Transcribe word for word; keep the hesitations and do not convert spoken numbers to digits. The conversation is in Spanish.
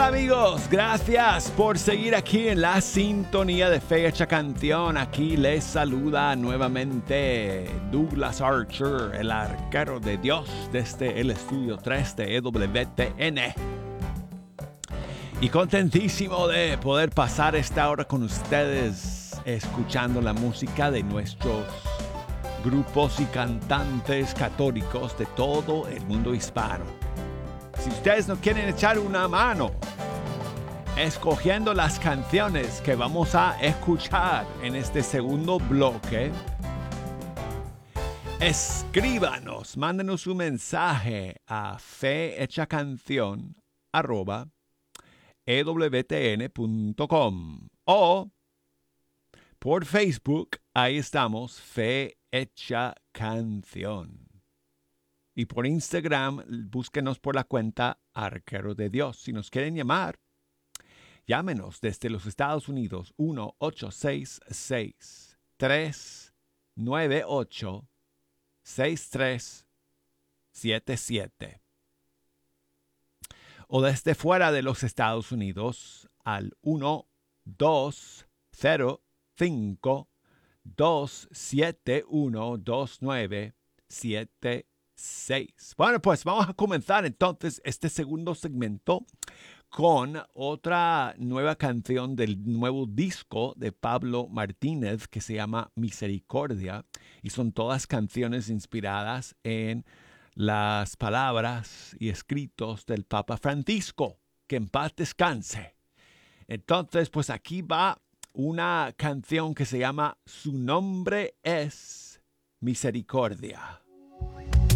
Hola amigos, gracias por seguir aquí en la sintonía de Fecha Canción. Aquí les saluda nuevamente Douglas Archer, el arquero de Dios, desde el estudio tres de E W T N. Y contentísimo de poder pasar esta hora con ustedes, escuchando la música de nuestros grupos y cantantes católicos de todo el mundo hispano. Si ustedes nos quieren echar una mano escogiendo las canciones que vamos a escuchar en este segundo bloque, escríbanos, mándenos un mensaje a fehechacanción arroba e w t n punto com o por Facebook, ahí estamos, Fe Hecha Canción. Y por Instagram, búsquenos por la cuenta Arquero de Dios. Si nos quieren llamar, llámenos desde los Estados Unidos uno ocho seis seis, tres nueve ocho, seis tres siete siete. O desde fuera de los Estados Unidos al uno dos cero cinco, dos siete uno, dos nueve siete seis. Bueno, pues vamos a comenzar entonces este segundo segmento con otra nueva canción del nuevo disco de Pablo Martínez que se llama Misericordia, y son todas canciones inspiradas en las palabras y escritos del Papa Francisco, que en paz descanse. Entonces, pues aquí va una canción que se llama Su nombre es Misericordia.